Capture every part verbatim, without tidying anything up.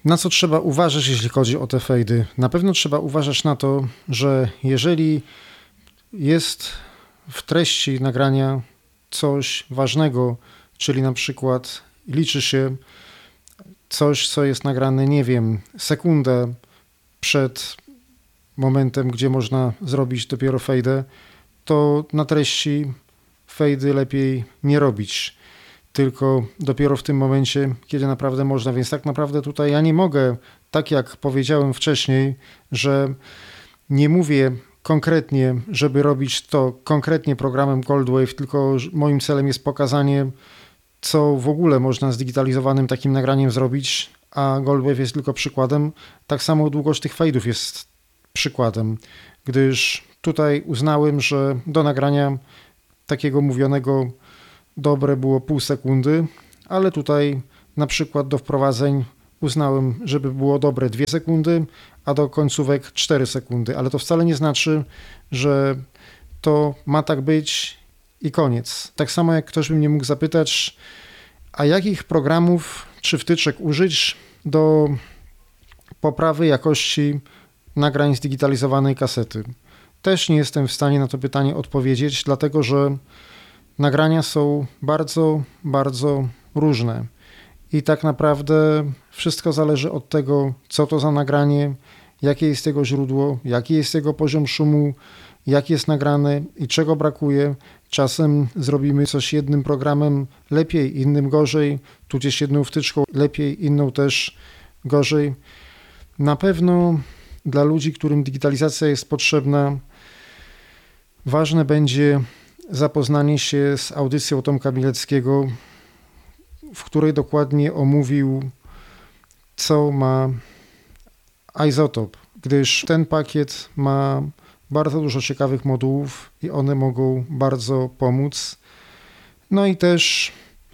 Na co trzeba uważać, jeśli chodzi o te fejdy? Na pewno trzeba uważać na to, że jeżeli jest w treści nagrania coś ważnego, czyli na przykład liczy się coś, co jest nagrane, nie wiem, sekundę przed momentem, gdzie można zrobić dopiero fejdę, to na treści fejdy lepiej nie robić, tylko dopiero w tym momencie, kiedy naprawdę można. Więc tak naprawdę tutaj ja nie mogę, tak jak powiedziałem wcześniej, że nie mówię konkretnie, żeby robić to konkretnie programem Goldwave, tylko moim celem jest pokazanie, co w ogóle można z digitalizowanym takim nagraniem zrobić, a Goldwave jest tylko przykładem. Tak samo długość tych fejdów jest przykładem, gdyż tutaj uznałem, że do nagrania takiego mówionego dobre było pół sekundy, ale tutaj na przykład do wprowadzeń uznałem, żeby było dobre dwie sekundy, a do końcówek cztery sekundy, ale to wcale nie znaczy, że to ma tak być i koniec. Tak samo jak ktoś by mnie mógł zapytać, a jakich programów czy wtyczek użyć do poprawy jakości nagrań zdigitalizowanej kasety. Też nie jestem w stanie na to pytanie odpowiedzieć, dlatego że nagrania są bardzo, bardzo różne i tak naprawdę wszystko zależy od tego, co to za nagranie, jakie jest jego źródło, jaki jest jego poziom szumu, jak jest nagrane i czego brakuje. Czasem zrobimy coś jednym programem lepiej, innym gorzej, tudzież jedną wtyczką lepiej, inną też gorzej. Na pewno dla ludzi, którym digitalizacja jest potrzebna, ważne będzie zapoznanie się z audycją Tomka Bileckiego, w której dokładnie omówił, co ma iZotope, gdyż ten pakiet ma bardzo dużo ciekawych modułów i one mogą bardzo pomóc. No i też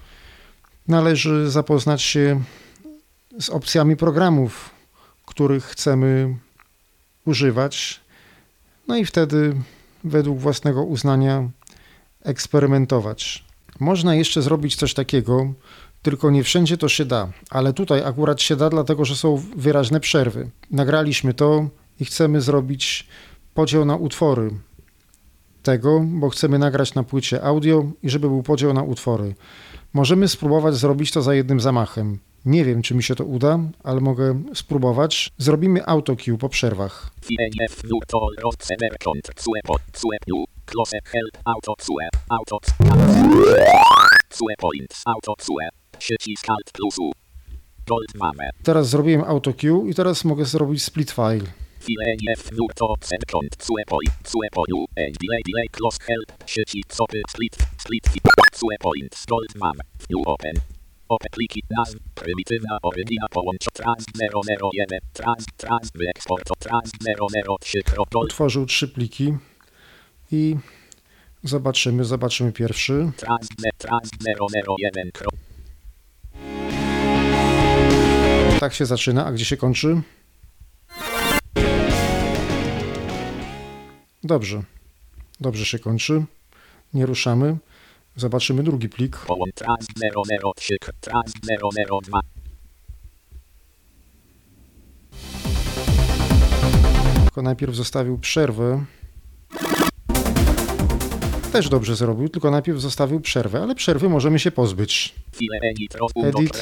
należy zapoznać się z opcjami programów, których chcemy używać. No i wtedy według własnego uznania eksperymentować. Można jeszcze zrobić coś takiego, tylko nie wszędzie to się da, ale tutaj akurat się da, dlatego że są wyraźne przerwy. Nagraliśmy to i chcemy zrobić podział na utwory tego, bo chcemy nagrać na płycie audio i żeby był podział na utwory. Możemy spróbować zrobić to za jednym zamachem. Nie wiem, czy mi się to uda, ale mogę spróbować. Zrobimy autocue po przerwach. Teraz zrobiłem autocue i teraz mogę zrobić split file. Ope pliki nazw, prymitywna orygina połącz trans zero zero jeden, trans, trans, wyeksport, trans zero zero trzy. Otworzył trzy pliki i zobaczymy, zobaczymy pierwszy. Trans, trans zero zero jeden. Tak się zaczyna, a gdzie się kończy? Dobrze, dobrze się kończy. Nie ruszamy. Zobaczymy drugi plik. Trans zero zero trzy, trans zero zero dwa. Tylko najpierw zostawił przerwę. Też dobrze zrobił, tylko najpierw zostawił przerwę, ale przerwy możemy się pozbyć. Edit.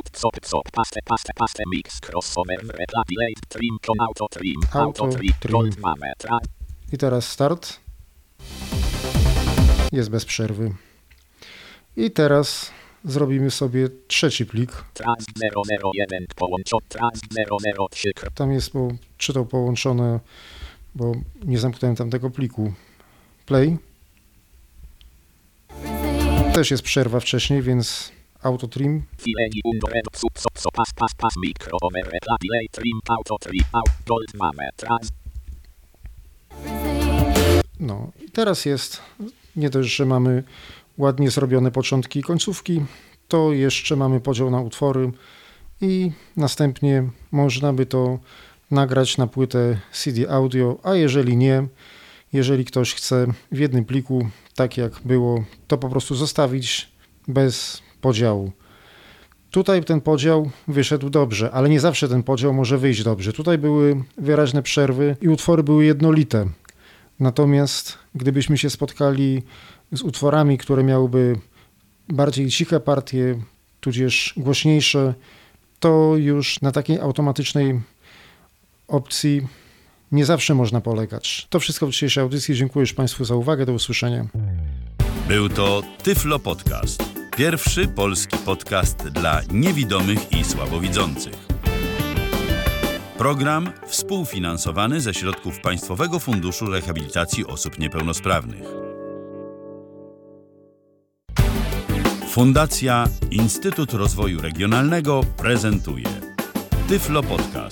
Auto trim. I teraz start. Jest bez przerwy. I teraz zrobimy sobie trzeci plik. Tam jest, bo czytał połączone, bo nie zamknąłem tamtego pliku. Play. Też jest przerwa wcześniej, więc auto trim. No i teraz jest, nie dość, że mamy ładnie zrobione początki i końcówki, to jeszcze mamy podział na utwory i następnie można by to nagrać na płytę C D audio, a jeżeli nie, jeżeli ktoś chce w jednym pliku, tak jak było, to po prostu zostawić bez podziału. Tutaj ten podział wyszedł dobrze, ale nie zawsze ten podział może wyjść dobrze. Tutaj były wyraźne przerwy i utwory były jednolite. Natomiast gdybyśmy się spotkali z utworami, które miałyby bardziej ciche partie, tudzież głośniejsze, to już na takiej automatycznej opcji nie zawsze można polegać. To wszystko w dzisiejszej audycji. Dziękuję już Państwu za uwagę. Do usłyszenia. Był to Tyflo Podcast. Pierwszy polski podcast dla niewidomych i słabowidzących. Program współfinansowany ze środków Państwowego Funduszu Rehabilitacji Osób Niepełnosprawnych. Fundacja Instytut Rozwoju Regionalnego prezentuje Tyflo Podcast.